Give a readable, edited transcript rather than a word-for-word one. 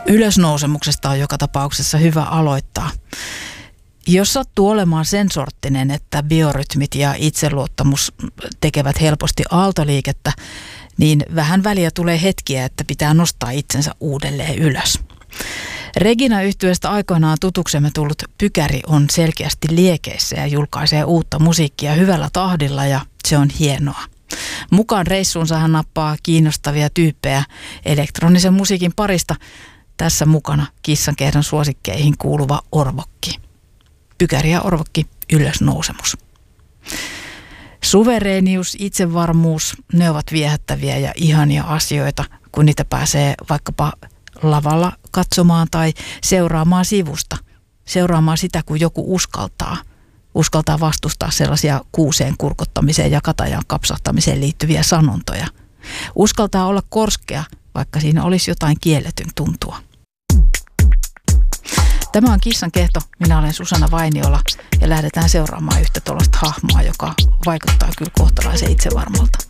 Ylösnousemuksesta on joka tapauksessa hyvä aloittaa. Jos sattuu olemaan sen sorttinen, että biorytmit ja itseluottamus tekevät helposti aaltoliikettä, niin vähän väliä tulee hetkiä, että pitää nostaa itsensä uudelleen ylös. Regina-yhtyeestä aikoinaan tutuksemme tullut Pykäri on selkeästi liekeissä ja julkaisee uutta musiikkia hyvällä tahdilla ja se on hienoa. Mukaan reissuunsa hän nappaa kiinnostavia tyyppejä elektronisen musiikin parista. Tässä mukana Kissankehdon suosikkeihin kuuluva Orvokki. Pykäri ja Orvokki, ylösnousemus. Suvereenius, itsevarmuus, ne ovat viehättäviä ja ihania asioita, kun niitä pääsee vaikkapa lavalla katsomaan tai seuraamaan sivusta. Seuraamaan sitä, kun joku uskaltaa vastustaa sellaisia kuuseen kurkottamiseen ja katajan kapsahtamiseen liittyviä sanontoja. Uskaltaa olla korskea, vaikka siinä olisi jotain kielletyn tuntua. Tämä on Kissankehto. Minä olen Susanna Vainiola ja lähdetään seuraamaan yhtä tuollaista hahmoa, joka vaikuttaa kyllä kohtalaisen itsevarmalta.